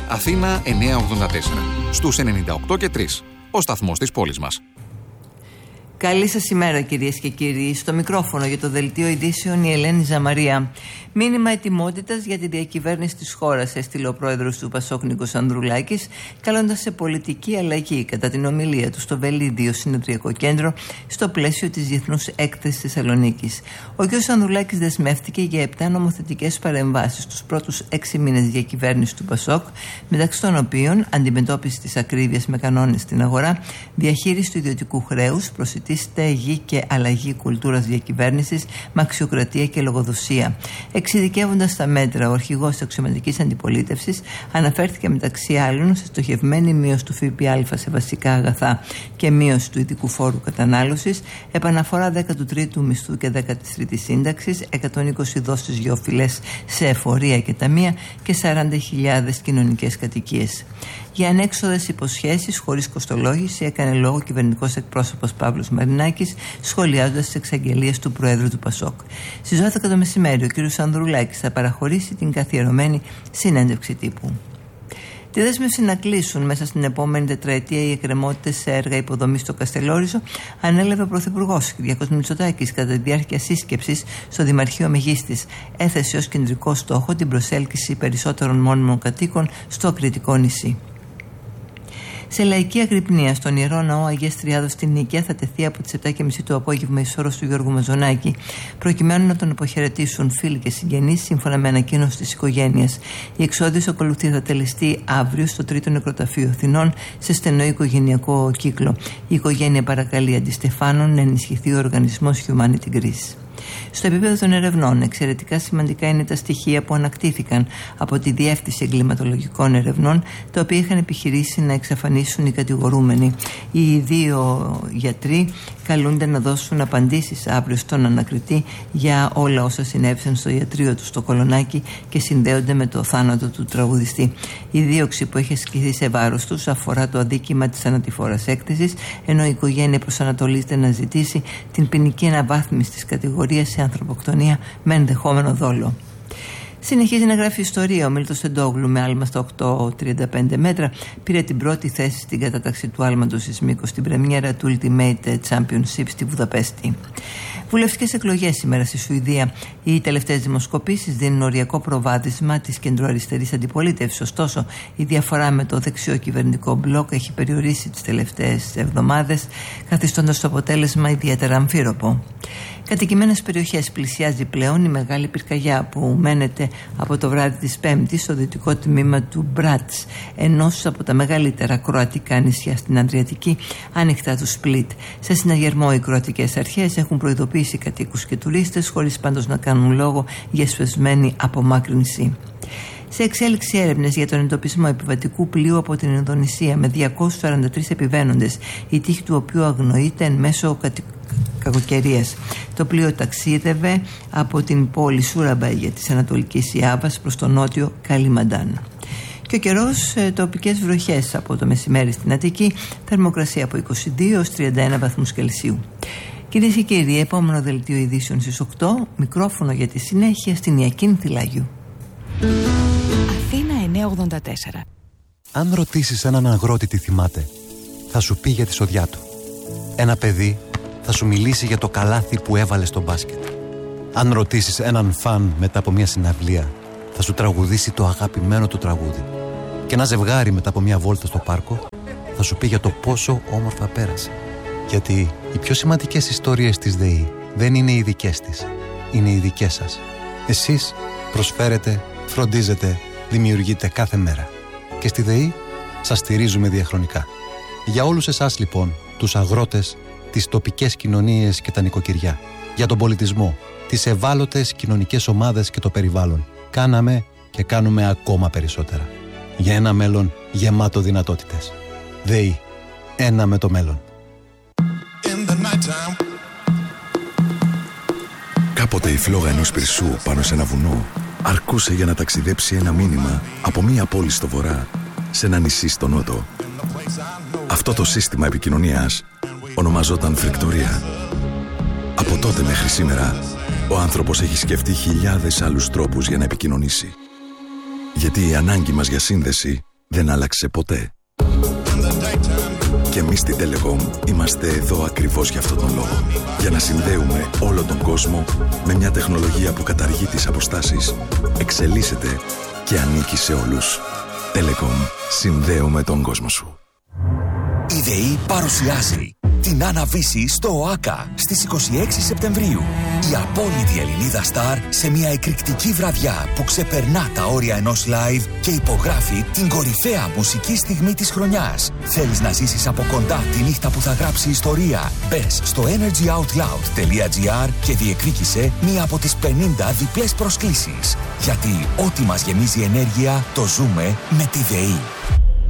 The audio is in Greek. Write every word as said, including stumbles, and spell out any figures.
Αθήνα εννιακόσια ογδόντα τέσσερα. Στους ενενήντα οκτώ και τρία. Ο σταθμός της πόλης μας. Καλή σας ημέρα, κυρίες και κύριοι. Στο μικρόφωνο για το Δελτίο Ειδήσεων η Ελένη Ζαμαρία. Μήνυμα ετοιμότητας για τη διακυβέρνηση της χώρας έστειλε ο πρόεδρος του Πασόκ Νίκος Ανδρουλάκης, καλώντας σε πολιτική αλλαγή κατά την ομιλία του στο Βελίδιο Συνεδριακό Κέντρο στο πλαίσιο της Διεθνούς Έκθεσης Θεσσαλονίκης. Ο κ. Ανδρουλάκης δεσμεύτηκε για επτά νομοθετικές παρεμβάσεις στους πρώτους έξι μήνες διακυβέρνησης του Πασόκ, μεταξύ των οποίων αντιμετώπιση της ακρίβειας με κανόνες στην αγορά, διαχείριση του ιδιωτικού χρέους, στέγη και αλλαγή κουλτούρας διακυβέρνησης με αξιοκρατία και λογοδοσία. Εξειδικεύοντας τα μέτρα, ο αρχηγός της αξιωματικής αντιπολίτευσης αναφέρθηκε μεταξύ άλλων σε στοχευμένη μείωση του ΦΠΑ σε βασικά αγαθά και μείωση του ειδικού φόρου κατανάλωσης, επαναφορά δέκατου τρίτου μισθού και δέκατης τρίτης σύνταξης, εκατόν είκοσι δόσεις για οφειλές σε εφορία και ταμεία και σαράντα χιλιάδες κοινωνικές κατοικίες. Για ανέξοδες υποσχέσεις χωρίς κοστολόγηση έκανε λόγο ο κυβερνητικός εκπρόσωπος Παύλος Μαρινάκης, σχολιάζοντας τις εξαγγελίες του Προέδρου του Πασόκ. Στις δώδεκα το μεσημέρι, ο κ. Ανδρουλάκης θα παραχωρήσει την καθιερωμένη συνέντευξη τύπου. Τη δέσμευση να κλείσουν μέσα στην επόμενη τετραετία οι εκκρεμότητες σε έργα υποδομής στο Καστελόριζο ανέλαβε ο Πρωθυπουργός Κυριάκος Μητσοτάκης κατά τη διάρκεια σύσκεψης στο Δημαρχείο Μεγίστης. Έθεσε ως κεντρικό στόχο την προσέλκυση περισσότερων μόνιμων κατοίκων στο Ακριτικό νησί. Σε λαϊκή αγρυπνία στον Ιερό Ναό Αγίας Τριάδος στην Νίκαια θα τεθεί από τις επτά και μισή το απόγευμα η σώρος του Γιώργου Μαζονάκη, προκειμένου να τον αποχαιρετήσουν φίλοι και συγγενείς, σύμφωνα με ανακοίνωση της οικογένειας. Η εξόδιος ακολουθεί θα τελεστεί αύριο στο τρίτο νεκροταφείο Αθηνών σε στενό οικογενειακό κύκλο. Η οικογένεια παρακαλεί αντιστεφάνων να ενισχυθεί ο οργανισμός Humanity Greece. Στο επίπεδο των ερευνών, εξαιρετικά σημαντικά είναι τα στοιχεία που ανακτήθηκαν από τη Διεύθυνση Εγκληματολογικών Ερευνών, τα οποία είχαν επιχειρήσει να εξαφανίσουν οι κατηγορούμενοι. Οι δύο γιατροί καλούνται να δώσουν απαντήσεις αύριο στον ανακριτή για όλα όσα συνέβησαν στο ιατρείο του στο Κολονάκι και συνδέονται με το θάνατο του τραγουδιστή. Η δίωξη που έχει ασκηθεί σε βάρος τους αφορά το αδίκημα της ανατηφόρας έκθεσης, ενώ η οικογένεια προσανατολίζεται να ζητήσει την ποινική αναβάθμιση της κατηγορίας σε ανθρωποκτονία με ενδεχόμενο δόλο. Συνεχίζει να γράφει ιστορία. Ο Μίλτος Τεντόγλου με άλμα στα οκτακόσια τριάντα πέντε μέτρα πήρε την πρώτη θέση στην κατάταξη του άλματος Σισμίκος στην πρεμιέρα του Ultimate Championship στη Βουδαπέστη. Βουλευτικές εκλογές σήμερα στη Σουηδία. Οι τελευταίες δημοσκοπήσεις δίνουν οριακό προβάδισμα της κεντροαριστερής αντιπολίτευσης. Ωστόσο, η διαφορά με το δεξιό κυβερνητικό μπλοκ έχει περιορίσει τις τελευταίες εβδομάδες, καθιστώντας το αποτέλεσμα ιδιαίτερα αμφίροπο. Κατοικημένες περιοχές πλησιάζει πλέον η μεγάλη πυρκαγιά που μένεται από το βράδυ της Πέμπτης στο δυτικό τμήμα του Μπράτς, ενός από τα μεγαλύτερα κροατικά νησιά στην Αδριατική, άνοιχτα του Σπλίτ. Σε συναγερμό οι κροατικές αρχές έχουν προειδοποιήσει κατοίκους και τουρίστες, χωρίς πάντως να κάνουν λόγο για σφεσμένη απομάκρυνση. Σε εξέλιξη έρευνες για τον εντοπισμό επιβατικού πλοίου από την Ινδονησία με διακόσιους σαράντα τρεις επιβαίνοντες, η τύχη του οποίου αγνοείται εν μέσω κατοικ... κακοκαιρίας. Το πλοίο ταξίδευε από την πόλη Σούραμπαγια της Ανατολικής Ιάβας προς το νότιο Καλιμαντάν. Και ο καιρός, τοπικές βροχές από το μεσημέρι στην Αττική, θερμοκρασία από είκοσι δύο έως τριάντα ένα βαθμούς Κελσίου. Κυρίες και κύριοι, επόμενο δελτίο ειδήσεων στις οκτώ, μικρόφωνο για τη συνέχεια στην Ιακίν Θηλάγιου. Αθήνα εννιακόσια ογδόντα τέσσερα. Αν ρωτήσεις έναν αγρότη τι θυμάται, θα σου πει για τη σοδιά του. Ένα παιδί θα σου μιλήσει για το καλάθι που έβαλε στο μπάσκετ. Αν ρωτήσεις έναν φαν μετά από μια συναυλία, θα σου τραγουδήσει το αγαπημένο του τραγούδι. Και ένα ζευγάρι μετά από μια βόλτα στο πάρκο θα σου πει για το πόσο όμορφα πέρασε. Γιατί οι πιο σημαντικές ιστορίες της ΔΕΗ δεν είναι οι δικές της, είναι οι δικές σας. Εσείς προσφέρετε, φροντίζετε, δημιουργείτε κάθε μέρα. Και στη ΔΕΗ σας στηρίζουμε διαχρονικά. Για όλους εσάς λοιπόν, τους αγρότες, τις τοπικές κοινωνίες και τα νοικοκυριά, για τον πολιτισμό, τις ευάλωτες κοινωνικές ομάδες και το περιβάλλον, κάναμε και κάνουμε ακόμα περισσότερα. Για ένα μέλλον γεμάτο δυνατότητες. ΔΕΗ. Ένα με το μέλλον. Κάποτε η φλόγα ενός πυρσού πάνω σε ένα βουνό αρκούσε για να ταξιδέψει ένα μήνυμα από μία πόλη στο βορρά σε ένα νησί στο νότο. Αυτό το σύστημα επικοινωνίας ονομαζόταν φρικτορία. Από τότε μέχρι σήμερα, ο άνθρωπος έχει σκεφτεί χιλιάδες άλλους τρόπους για να επικοινωνήσει. Γιατί η ανάγκη μας για σύνδεση δεν άλλαξε ποτέ. Και εμείς στην Telecom είμαστε εδώ ακριβώς για αυτόν τον λόγο. Για να συνδέουμε όλο τον κόσμο με μια τεχνολογία που καταργεί τις αποστάσεις, εξελίσσεται και ανήκει σε όλους. Telecom. Συνδέουμε τον κόσμο σου. Η ΔΕΗ παρουσιάζει την Άννα-Βύση στο ΟΑΚΑ στις είκοσι έξι Σεπτεμβρίου. Η απόλυτη Ελληνίδα στάρ σε μια εκρηκτική βραδιά που ξεπερνά τα όρια ενός live και υπογράφει την κορυφαία μουσική στιγμή της χρονιάς. Θέλεις να ζήσεις από κοντά τη νύχτα που θα γράψει ιστορία? Μπες στο energyoutloud.gr και διεκδίκησε μία από τις πενήντα διπλές προσκλήσεις. Γιατί ό,τι μας γεμίζει ενέργεια το ζούμε με τη ΔΕΗ.